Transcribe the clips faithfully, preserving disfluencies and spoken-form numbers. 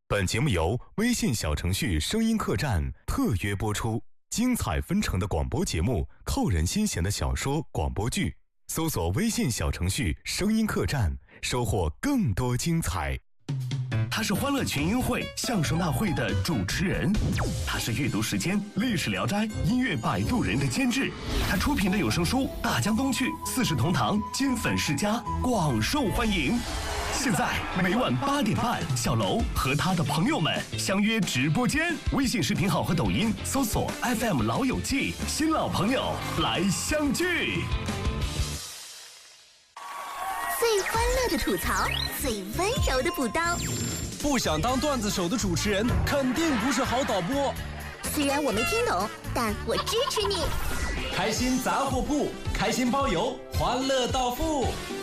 本节目由微信小程序声音客栈特约播出，精彩纷呈的广播节目，扣人心弦的小说广播剧，搜索微信小程序声音客栈，收获更多精彩。 他是欢乐群英会相声大会的主持人，他是阅读时间历史聊斋音乐摆渡人的监制，他出品的有声书大江东去四世同堂金粉世家广受欢迎。现在每晚八点半，小楼和他的朋友们相约直播间，微信视频号和抖音搜索 F M 老友记，新老朋友来相聚。 最欢乐的吐槽，最温柔的补刀。 不想当段子手的主持人，肯定不是好导播。 虽然我没听懂，但我支持你。 开心杂货铺，开心包邮，欢乐到付。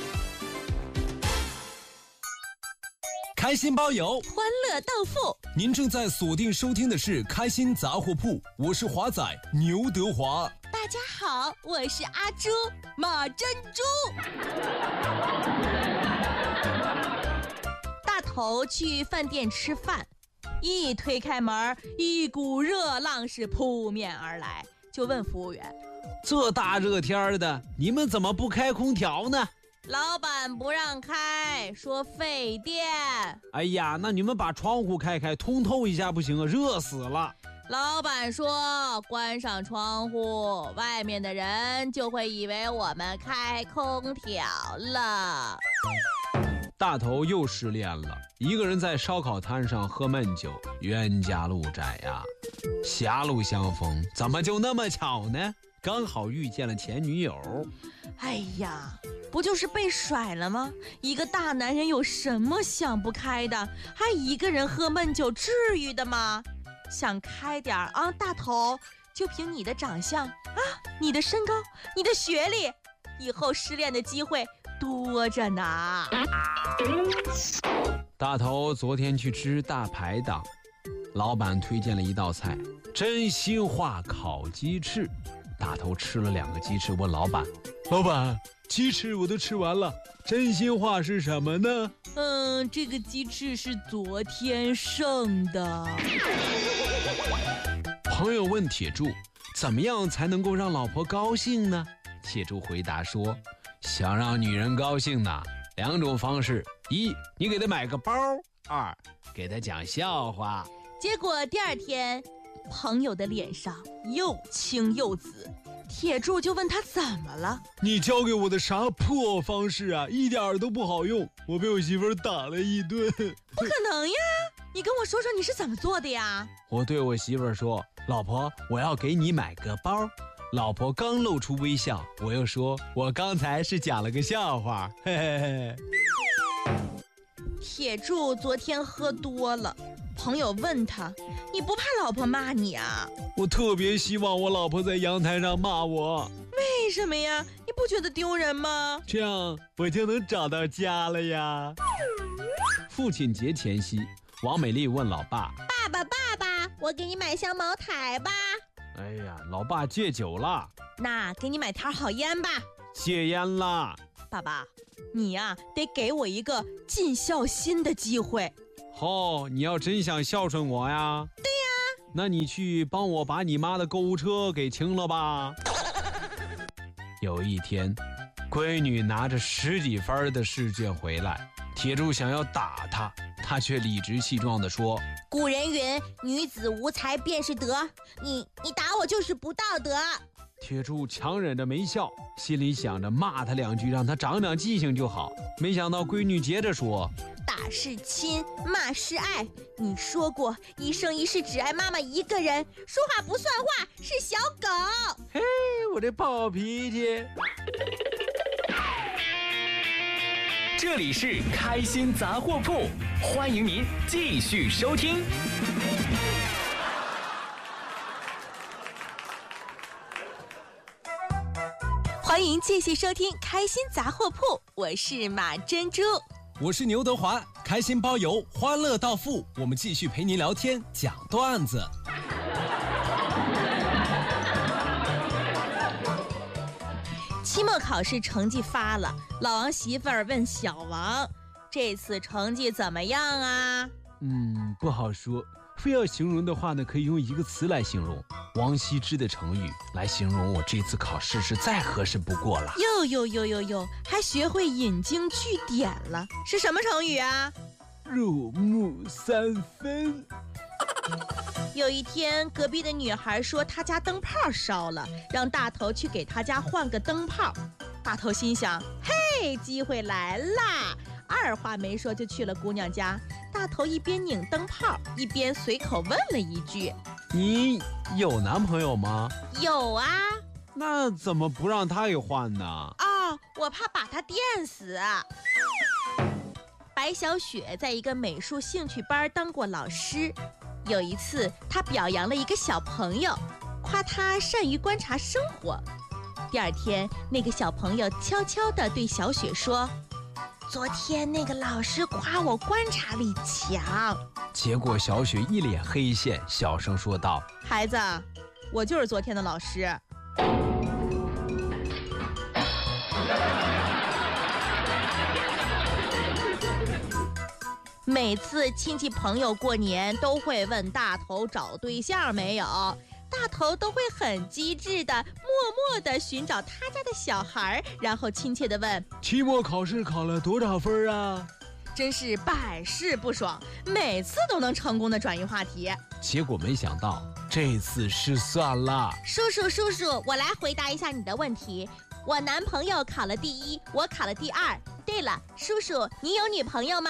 开心包邮， 欢乐到付。 您正在锁定收听的是开心杂货铺，我是华仔牛德华。 大家好，我是阿朱马珍珠。大头去饭店吃饭，一推开门，一股热浪是扑面而来，就问服务员： 这大热天的，你们怎么不开空调呢？ 老板不让开，说费电。 哎呀，那你们把窗户开开，通透一下不行啊，热死了。 老板说关上窗户，外面的人就会以为我们开空调了。 大头又失恋了，一个人在烧烤摊上喝闷酒，冤家路窄呀、啊，狭路相逢，怎么就那么巧呢？刚好遇见了前女友。 哎呀，不就是被甩了吗？一个大男人有什么想不开的？还一个人喝闷酒，至于的吗？想开点啊，大头，就凭你的长相啊，你的身高，你的学历，以后失恋的机会多着呢。 大头昨天去吃大排档，老板推荐了一道菜，真心话烤鸡翅。大头吃了两个鸡翅，问老板：老板，鸡翅我都吃完了，真心话是什么呢？ 嗯，这个鸡翅是昨天剩的。 朋友问铁柱，怎么样才能够让老婆高兴呢？铁柱回答说，想让女人高兴呢，两种方式：一，你给她买个包；二，给她讲笑话。 结果第二天，朋友的脸上又青又紫，铁柱就问他怎么了。 你教给我的啥破方式啊，一点都不好用，我被我媳妇打了一顿。 不可能呀，你跟我说说你是怎么做的呀？ 我对我媳妇说，老婆，我要给你买个包。老婆刚露出微笑，我又说，我刚才是讲了个笑话。嘿嘿嘿。 铁柱昨天喝多了，朋友问他，你不怕老婆骂你啊？ 我特别希望我老婆在阳台上骂我。 为什么呀？你不觉得丢人吗？ 这样我就能找到家了呀。父亲节前夕，王美丽问老爸， 爸爸爸爸，我给你买箱茅台吧。 哎呀，老爸戒酒了。 那给你买条好烟吧。 戒烟啦。 爸爸，你呀、啊、得给我一个尽孝心的机会。 哦，你要真想孝顺我呀？ 对呀。 那你去帮我把你妈的购物车给清了吧。有一天，闺女拿着十几分的试卷回来，铁柱想要打她，她却理直气壮地说， 古人云，女子无才便是德，你你打我就是不道德。 铁柱强忍着没笑，心里想着骂他两句，让他长长记性就好。没想到闺女接着说， 打是亲，骂是爱。你说过一生一世只爱妈妈一个人，说话不算话，是小狗。 嘿，我这暴脾气。 这里是开心杂货铺，欢迎您继续收听。 欢迎继续收听开心杂货铺，我是马珍珠。 我是牛德华，开心包邮，欢乐到付，我们继续陪您聊天讲段子。 期末考试成绩发了，老王媳妇儿问小王，这次成绩怎么样啊？ 嗯，不好说。非要形容的话呢，可以用一个词来形容。王羲之的成语来形容我这次考试是再合适不过了。 哟哟哟哟哟，还学会引经据典了，是什么成语啊？ 入木三分。 有一天，隔壁的女孩说她家灯泡烧了，让大头去给她家换个灯泡。大头心想，嘿，机会来啦！二话没说就去了姑娘家。大头一边拧灯泡，一边随口问了一句：“ 你有男朋友吗？”“ 有啊。”“ 那怎么不让他给换呢？”“ 哦，我怕把他电死。”白小雪在一个美术兴趣班当过老师。有一次，她表扬了一个小朋友，夸他善于观察生活。第二天，那个小朋友悄悄地对小雪说：“昨天那个老师夸我观察力强。” 结果小雪一脸黑线，小声说道：“ 孩子，我就是昨天的老师。”每次亲戚朋友过年都会问大头找对象没有，大头都会很机智的默默的寻找他家的小孩，然后亲切的问：“ 期末考试考了多少分啊？” 真是百试不爽，每次都能成功的转移话题。 结果没想到这次失算了。 叔叔叔叔，我来回答一下你的问题。我男朋友考了第一，我考了第二。对了，叔叔，你有女朋友吗？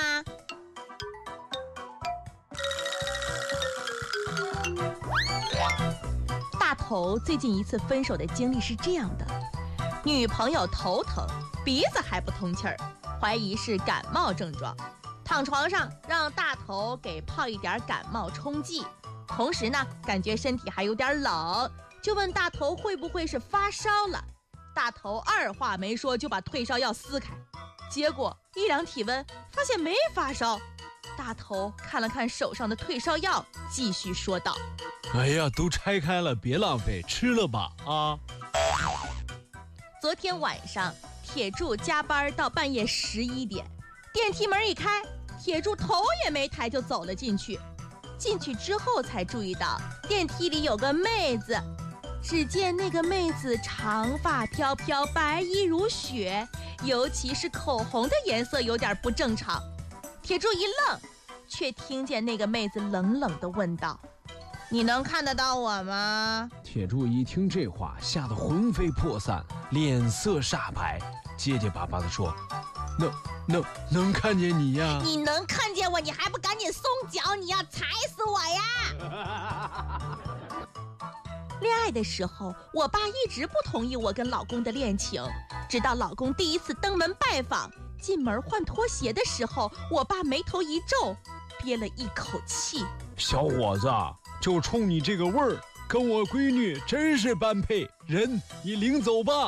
大头最近一次分手的经历是这样的：女朋友头疼，鼻子还不通气儿，怀疑是感冒症状，躺床上让大头给泡一点感冒冲剂，同时呢感觉身体还有点冷，就问大头会不会是发烧了。大头二话没说就把退烧药撕开，结果一量体温发现没发烧。大头看了看手上的退烧药，继续说道：“ 哎呀，都拆开了，别浪费，吃了吧啊！” 昨天晚上，铁柱加班到半夜十一点，电梯门一开，铁柱头也没抬就走了进去。进去之后才注意到电梯里有个妹子，只见那个妹子长发飘飘，白衣如雪，尤其是口红的颜色有点不正常。铁柱一愣，却听见那个妹子冷冷地问道：“你能看得到我吗？” 铁柱一听这话，吓得魂飞魄散，脸色煞白，结结巴巴地说：“能能能看见你呀？ 你能看见我，你还不赶紧松脚？你要踩死我呀！” 恋爱的时候，我爸一直不同意我跟老公的恋情，直到老公第一次登门拜访，进门换拖鞋的时候，我爸眉头一皱，憋了一口气：“ 小伙子，就冲你这个味儿，跟我闺女真是般配，人你领走吧。”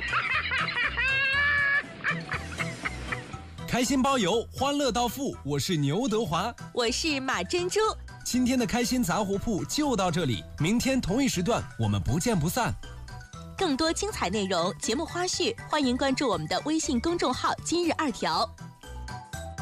开心包邮，欢乐到付。我是牛德华， 我是马珍珠。 今天的开心杂货铺就到这里，明天同一时段我们不见不散。 更多精彩内容、节目花絮，欢迎关注我们的微信公众号“今日二条”。